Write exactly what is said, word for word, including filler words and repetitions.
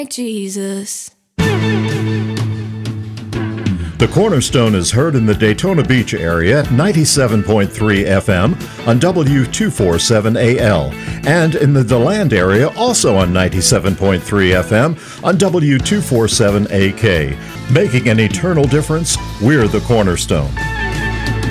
Jesus. The Cornerstone is heard in the Daytona Beach area at ninety-seven point three F M on W two forty-seven A L, and in the DeLand area also on ninety-seven point three F M on W two forty-seven A K. Making an eternal difference, we're the Cornerstone.